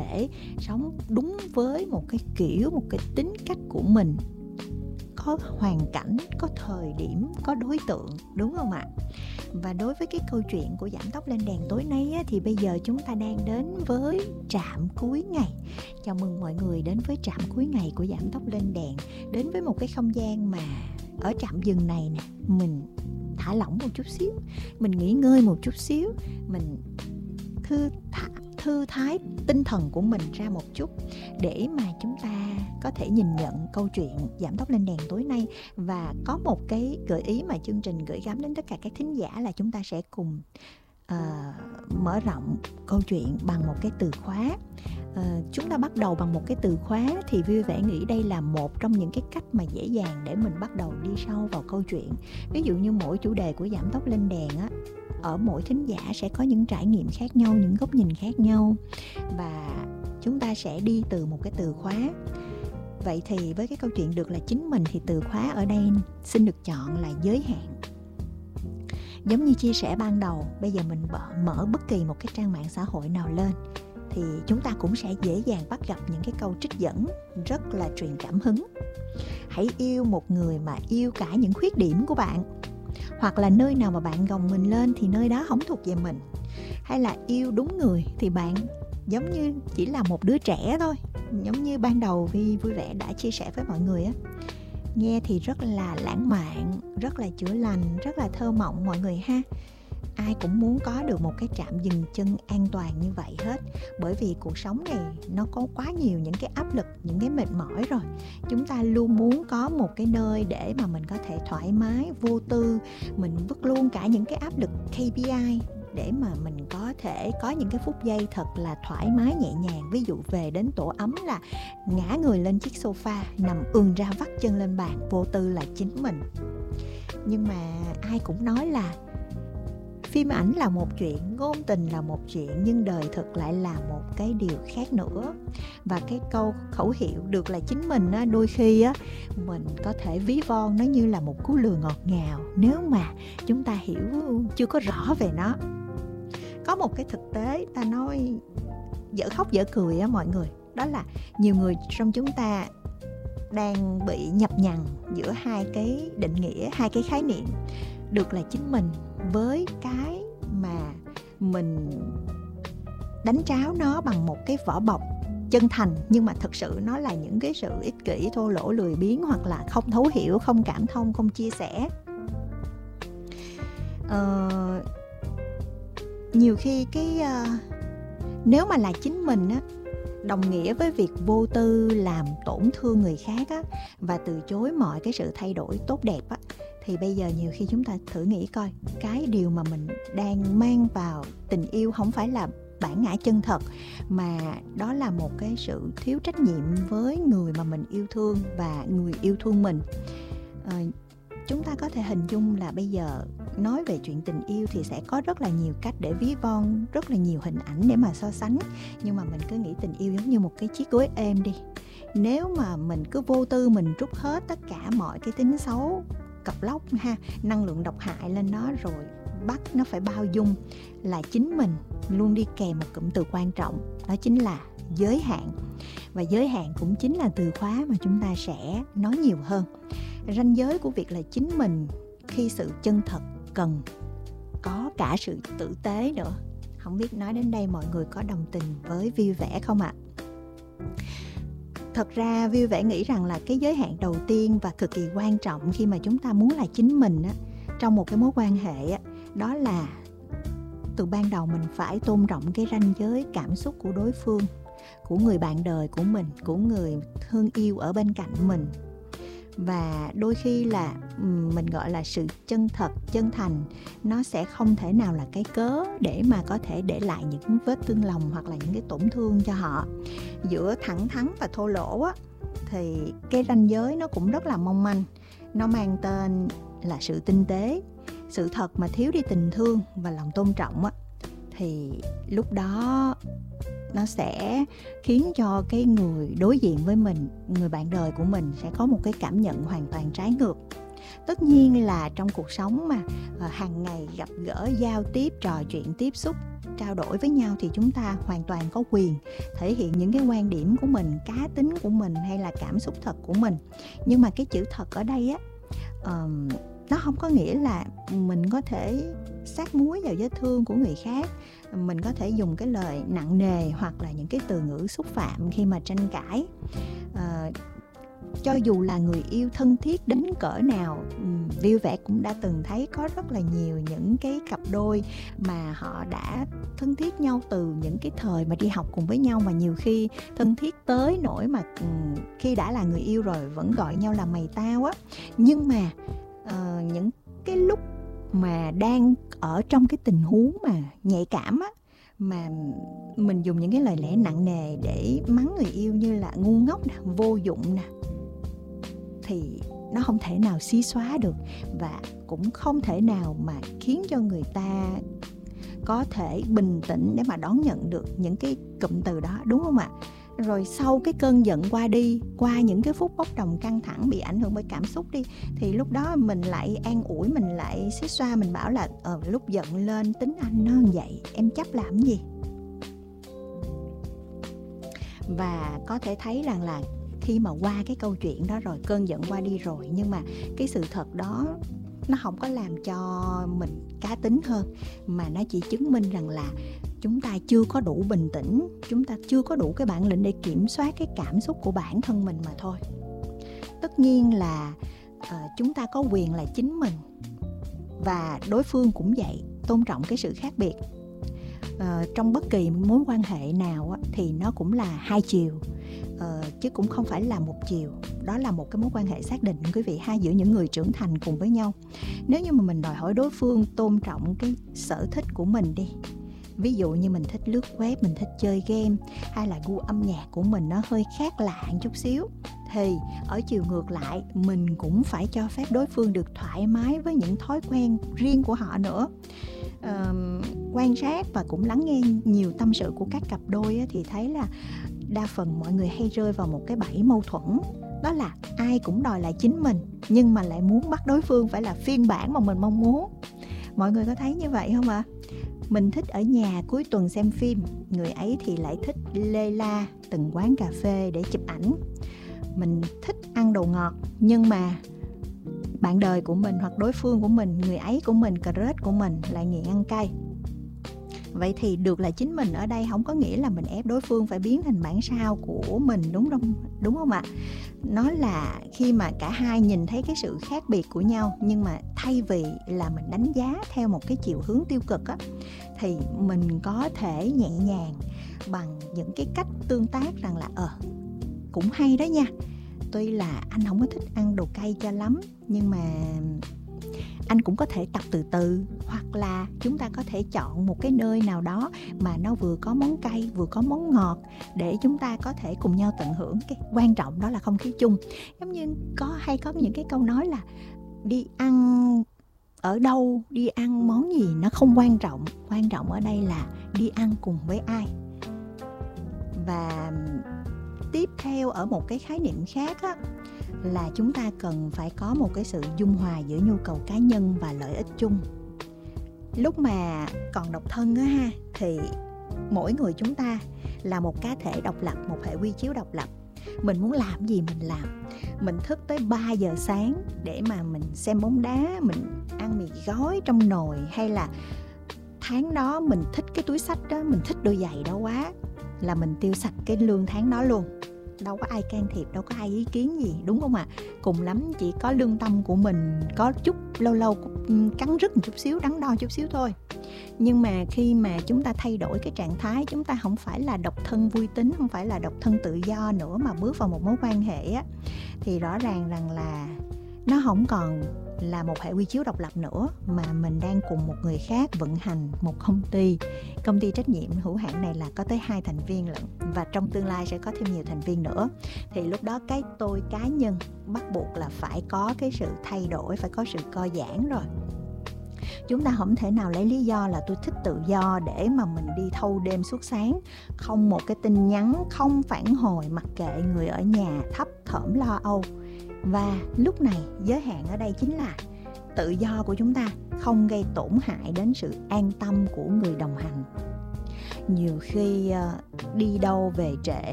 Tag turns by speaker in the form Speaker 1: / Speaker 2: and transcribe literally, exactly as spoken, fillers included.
Speaker 1: thể sống đúng với một cái kiểu, một cái tính cách của mình, có hoàn cảnh, có thời điểm, có đối tượng, đúng không ạ? Và đối với cái câu chuyện của giảm tốc lên đèn tối nay á, thì bây giờ chúng ta đang đến với trạm cuối ngày. Chào mừng mọi người đến với trạm cuối ngày của giảm tốc lên đèn. Đến với một cái không gian mà ở trạm dừng này nè, mình thả lỏng một chút xíu, mình nghỉ ngơi một chút xíu, mình thư thả, thư thái tinh thần của mình ra một chút để mà chúng ta có thể nhìn nhận câu chuyện giảm tốc lên đèn tối nay. Và có một cái gợi ý mà chương trình gửi gắm đến tất cả các thính giả là chúng ta sẽ cùng uh, mở rộng câu chuyện bằng một cái từ khóa. Uh, chúng ta bắt đầu bằng một cái từ khóa thì vui vẻ nghĩ đây là một trong những cái cách mà dễ dàng để mình bắt đầu đi sâu vào câu chuyện. Ví dụ như mỗi chủ đề của giảm tốc lên đèn á, ở mỗi thính giả sẽ có những trải nghiệm khác nhau, những góc nhìn khác nhau, và chúng ta sẽ đi từ một cái từ khóa. Vậy thì với cái câu chuyện được là chính mình thì từ khóa ở đây xin được chọn là giới hạn. Giống như chia sẻ ban đầu, bây giờ mình mở bất kỳ một cái trang mạng xã hội nào lên thì chúng ta cũng sẽ dễ dàng bắt gặp những cái câu trích dẫn rất là truyền cảm hứng. Hãy yêu một người mà yêu cả những khuyết điểm của bạn. Hoặc là nơi nào mà bạn gồng mình lên thì nơi đó không thuộc về mình. Hay là yêu đúng người thì bạn giống như chỉ là một đứa trẻ thôi. Giống như ban đầu Vi vui vẻ đã chia sẻ với mọi người á. Nghe thì rất là lãng mạn, rất là chữa lành, rất là thơ mộng mọi người ha. Ai cũng muốn có được một cái trạm dừng chân an toàn như vậy hết. Bởi vì cuộc sống này nó có quá nhiều những cái áp lực, những cái mệt mỏi rồi. Chúng ta luôn muốn có một cái nơi để mà mình có thể thoải mái, vô tư. Mình vứt luôn cả những cái áp lực K P I để mà mình có thể có những cái phút giây thật là thoải mái nhẹ nhàng. Ví dụ về đến tổ ấm là ngã người lên chiếc sofa, nằm ườn ra vắt chân lên bàn, vô tư là chính mình. Nhưng mà ai cũng nói là phim ảnh là một chuyện, ngôn tình là một chuyện, nhưng đời thực lại là một cái điều khác nữa. Và cái câu khẩu hiệu được là chính mình á, đôi khi á, mình có thể ví von nó như là một cú lừa ngọt ngào nếu mà chúng ta hiểu chưa có rõ về nó. Có một cái thực tế ta nói dở khóc dở cười á mọi người, đó là nhiều người trong chúng ta đang bị nhập nhằng giữa hai cái định nghĩa, hai cái khái niệm được là chính mình với cái mà mình đánh tráo nó bằng một cái vỏ bọc chân thành, nhưng mà thực sự nó là những cái sự ích kỷ, thô lỗ, lười biếng, hoặc là không thấu hiểu, không cảm thông, không chia sẻ. Ờ, nhiều khi cái uh, nếu mà là chính mình á, đồng nghĩa với việc vô tư làm tổn thương người khác á, và từ chối mọi cái sự thay đổi tốt đẹp á, thì bây giờ nhiều khi chúng ta thử nghĩ coi, cái điều mà mình đang mang vào tình yêu không phải là bản ngã chân thật, mà đó là một cái sự thiếu trách nhiệm với người mà mình yêu thương và người yêu thương mình. à, Chúng ta có thể hình dung là bây giờ nói về chuyện tình yêu thì sẽ có rất là nhiều cách để ví von, rất là nhiều hình ảnh để mà so sánh. Nhưng mà mình cứ nghĩ tình yêu giống như một cái chiếc gối êm đi. Nếu mà mình cứ vô tư mình trút hết tất cả mọi cái tính xấu, cọc lóc ha, năng lượng độc hại lên nó, rồi bắt nó phải bao dung, là chính mình luôn đi kèm một cụm từ quan trọng, đó chính là giới hạn. Và giới hạn cũng chính là từ khóa mà chúng ta sẽ nói nhiều hơn. Ranh giới của việc là chính mình khi sự chân thật cần có cả sự tử tế nữa. Không biết nói đến đây mọi người có đồng tình với vui vẻ không ạ? Thật ra vui vẻ nghĩ rằng là cái giới hạn đầu tiên và cực kỳ quan trọng khi mà chúng ta muốn là chính mình á, trong một cái mối quan hệ á, đó là từ ban đầu mình phải tôn trọng cái ranh giới cảm xúc của đối phương, của người bạn đời của mình, của người thương yêu ở bên cạnh mình. Và đôi khi là mình gọi là sự chân thật, chân thành, nó sẽ không thể nào là cái cớ để mà có thể để lại những vết thương lòng hoặc là những cái tổn thương cho họ. Giữa thẳng thắn và thô lỗ á, thì cái ranh giới nó cũng rất là mong manh. Nó mang tên là sự tinh tế. Sự thật mà thiếu đi tình thương và lòng tôn trọng á, thì lúc đó nó sẽ khiến cho cái người đối diện với mình, người bạn đời của mình sẽ có một cái cảm nhận hoàn toàn trái ngược. Tất nhiên là trong cuộc sống mà uh, hàng ngày gặp gỡ, giao tiếp, trò chuyện, tiếp xúc, trao đổi với nhau thì chúng ta hoàn toàn có quyền thể hiện những cái quan điểm của mình, cá tính của mình hay là cảm xúc thật của mình. Nhưng mà cái chữ thật ở đây á, uh, nó không có nghĩa là mình có thể sát muối vào vết thương của người khác, mình có thể dùng cái lời nặng nề hoặc là những cái từ ngữ xúc phạm khi mà tranh cãi. À, cho dù là người yêu thân thiết đến cỡ nào, Viu Vẽ cũng đã từng thấy có rất là nhiều những cái cặp đôi mà họ đã thân thiết nhau từ những cái thời mà đi học cùng với nhau, mà nhiều khi thân thiết tới nỗi mà khi đã là người yêu rồi vẫn gọi nhau là mày tao á. Nhưng mà uh, những cái lúc mà đang ở trong cái tình huống mà nhạy cảm á, mà mình dùng những cái lời lẽ nặng nề để mắng người yêu như là ngu ngốc nè, vô dụng nè, thì nó không thể nào xí xóa được, và cũng không thể nào mà khiến cho người ta có thể bình tĩnh để mà đón nhận được những cái cụm từ đó, đúng không ạ? Rồi sau cái cơn giận qua đi, qua những cái phút bốc đồng căng thẳng bị ảnh hưởng bởi cảm xúc đi, thì lúc đó mình lại an ủi, mình lại xích xoa, mình bảo là ờ, lúc giận lên tính anh nó như vậy, em chấp làm gì? Và có thể thấy rằng là khi mà qua cái câu chuyện đó rồi, cơn giận qua đi rồi, nhưng mà cái sự thật đó nó không có làm cho mình cá tính hơn, mà nó chỉ chứng minh rằng là chúng ta chưa có đủ bình tĩnh, chúng ta chưa có đủ cái bản lĩnh để kiểm soát cái cảm xúc của bản thân mình mà thôi. Tất nhiên là uh, chúng ta có quyền là chính mình, và đối phương cũng vậy, tôn trọng cái sự khác biệt. Uh, trong bất kỳ mối quan hệ nào á, thì nó cũng là hai chiều, uh, chứ cũng không phải là một chiều. Đó là một cái mối quan hệ xác định, quý vị ha, giữa những người trưởng thành cùng với nhau. Nếu như mà mình đòi hỏi đối phương tôn trọng cái sở thích của mình đi, ví dụ như mình thích lướt web, mình thích chơi game, hay là gu âm nhạc của mình nó hơi khác lạ một chút xíu, thì ở chiều ngược lại mình cũng phải cho phép đối phương được thoải mái với những thói quen riêng của họ nữa. Uh, quan sát và cũng lắng nghe nhiều tâm sự của các cặp đôi á, thì thấy là đa phần mọi người hay rơi vào một cái bẫy mâu thuẫn. Đó là ai cũng đòi lại chính mình, nhưng mà lại muốn bắt đối phương phải là phiên bản mà mình mong muốn. Mọi người có thấy như vậy không ạ? À? Mình thích ở nhà cuối tuần xem phim, người ấy thì lại thích lê la từng quán cà phê để chụp ảnh. Mình thích ăn đồ ngọt, nhưng mà bạn đời của mình hoặc đối phương của mình, người ấy của mình, crush của mình lại nghiện ăn cay. Vậy thì được là chính mình ở đây không có nghĩa là mình ép đối phương phải biến thành bản sao của mình, đúng không? Đúng không ạ? Nó là khi mà cả hai nhìn thấy cái sự khác biệt của nhau, nhưng mà thay vì là mình đánh giá theo một cái chiều hướng tiêu cực á, thì mình có thể nhẹ nhàng bằng những cái cách tương tác rằng là ờ cũng hay đó nha, tuy là anh không có thích ăn đồ cay cho lắm, nhưng mà anh cũng có thể tập từ từ, hoặc là chúng ta có thể chọn một cái nơi nào đó mà nó vừa có món cay vừa có món ngọt để chúng ta có thể cùng nhau tận hưởng. Cái quan trọng đó là không khí chung. Giống như có hay có những cái câu nói là đi ăn ở đâu, đi ăn món gì nó không quan trọng, quan trọng ở đây là đi ăn cùng với ai. Và tiếp theo ở một cái khái niệm khác á, là chúng ta cần phải có một cái sự dung hòa giữa nhu cầu cá nhân và lợi ích chung. Lúc mà còn độc thân á ha, thì mỗi người chúng ta là một cá thể độc lập, một hệ quy chiếu độc lập. Mình muốn làm gì mình làm. Mình thức tới ba giờ sáng để mà mình xem bóng đá, mình ăn mì gói trong nồi, hay là tháng đó mình thích cái túi xách đó, mình thích đôi giày đó quá, là mình tiêu sạch cái lương tháng đó luôn. Đâu có ai can thiệp, đâu có ai ý kiến gì, đúng không ạ? À? Cùng lắm chỉ có lương tâm của mình có chút lâu lâu cắn rứt một chút xíu, đắn đo chút xíu thôi. Nhưng mà khi mà chúng ta thay đổi cái trạng thái, chúng ta không phải là độc thân vui tính, không phải là độc thân tự do nữa, mà bước vào một mối quan hệ á, thì rõ ràng rằng là nó không còn là một hệ quy chiếu độc lập nữa, mà mình đang cùng một người khác vận hành một công ty. Công ty trách nhiệm hữu hạn này là có tới hai thành viên lận, và trong tương lai sẽ có thêm nhiều thành viên nữa. Thì lúc đó cái tôi cá nhân bắt buộc là phải có cái sự thay đổi, phải có sự co giãn rồi. Chúng ta không thể nào lấy lý do là tôi thích tự do để mà mình đi thâu đêm suốt sáng, không một cái tin nhắn, không phản hồi, mặc kệ người ở nhà thấp thỏm lo âu. Và lúc này giới hạn ở đây chính là tự do của chúng ta không gây tổn hại đến sự an tâm của người đồng hành. Nhiều khi đi đâu về trễ